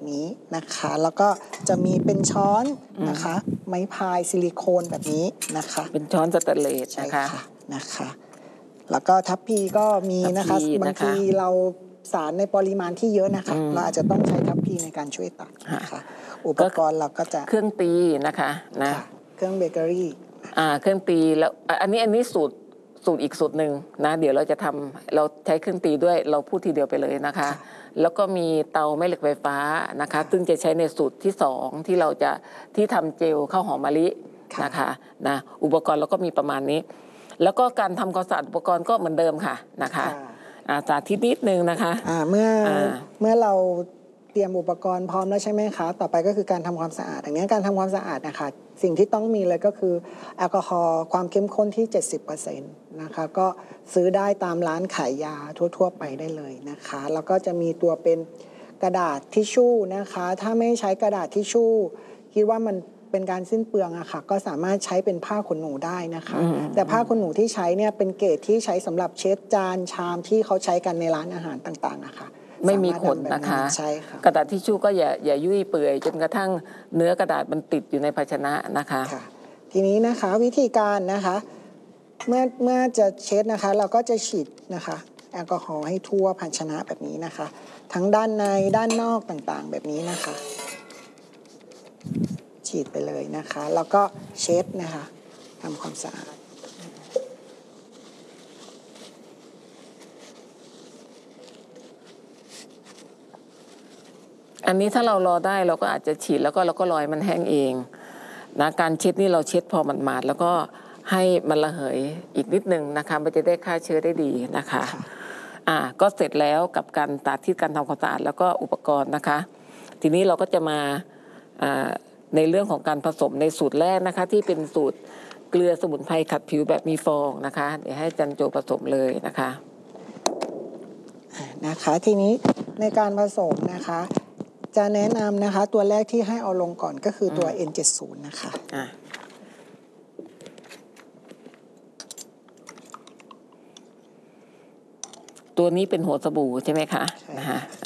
นี้นะคะแล้วก็จะมีเป็นช้อนนะคะไม้พายซิลิโคนแบบนี้นะคะเป็นช้อนสแตนเลสนะคะนะคะแล้วก็ทัพพีก็มีนะคะบางทีเราสารในปริมาณที่เยอะนะคะเราอาจจะต้องใช้ทัพพีในการช่วยตัดนะคะอุปกรณ์เราก็จะเครื่องตีนะคะนะเครื่องเบเกอรี่เครื่องตีแล้วอันนี้สูตรอีกสูตรหนึ่งนะเดี๋ยวเราจะทำเราใช้เครื่องตีด้วยเราพูดทีเดียวไปเลยนะคะแล้วก็มีเตาแม่เหล็กไฟฟ้านะคะซึ่งจะใช้ในสูตรที่2ที่เราจะที่ทำเจลข้าวหอมมะลินะคะนะอุปกรณ์เราก็มีประมาณนี้แล้วก็การทำความสะอาดอุปกรณ์ก็เหมือนเดิมค่ะนะคะสาธิตนิดนึงนะคะเมื่อเราเตรียมอุปกรณ์พร้อมแล้วใช่ไหมคะต่อไปก็คือการทำความสะอาดอย่างนี้การทำความสะอาดนะคะสิ่งที่ต้องมีเลยก็คือแอลกอฮอล์ความเข้มข้นที่ 70% นะคะก็ซื้อได้ตามร้านขายยาทั่วๆไปได้เลยนะคะแล้วก็จะมีตัวเป็นกระดาษทิชชู่นะคะถ้าไม่ใช้กระดาษทิชชู่คิดว่ามันเป็นการสิ้นเปลืองอะค่ะก็สามารถใช้เป็นผ้าขนหนูได้นะคะแต่ผ้าขนหนูที่ใช้เนี่ยเป็นเกรดที่ใช้สำหรับเช็ดจานชามที่เขาใช้กันในร้านอาหารต่างๆนะคะไม่มีขนนะคะใช่ค่ะกระดาษทิชชู่ก็อย่ายุ่ยเปื่อยจนกระทั่งเนื้อกระดาษมันติดอยู่ในภาชนะนะคะทีนี้นะคะวิธีการนะคะเมื่อจะเช็ดนะคะเราก็จะฉีดนะคะแอลกอฮอล์ให้ทั่วภาชนะแบบนี้นะคะทั้งด้านในด้านนอกต่างๆแบบนี้นะคะฉีดไปเลยนะคะแล้วก็เช็ดนะคะทำความสะอาดอันนี้ถ้าเรารอได้เราก็อาจจะฉีดแล้วก็เราก็รอให้มันแห้งเองนะการเช็ดนี่เราเช็ดพอหมาดๆแล้วก็ให้มันระเหยอีกนิดนึงนะคะมันจะได้ฆ่าเชื้อได้ดีนะคะก็เสร็จแล้วกับการสาธิตการทำความสะอาดแล้วก็อุปกรณ์นะคะทีนี้เราก็จะมาในเรื่องของการผสมในสูตรแรกนะคะที่เป็นสูตรเกลือสมุนไพรขัดผิวแบบมีฟองนะคะเดี๋ยวให้จันโจผสมเลยนะคะทีนี้ในการผสมนะคะจะแนะนำนะคะตัวแรกที่ให้เอาลงก่อนก็คือตัว N70 นะคะตัวนี้เป็นหัวสบู่ใช่ไหมคะ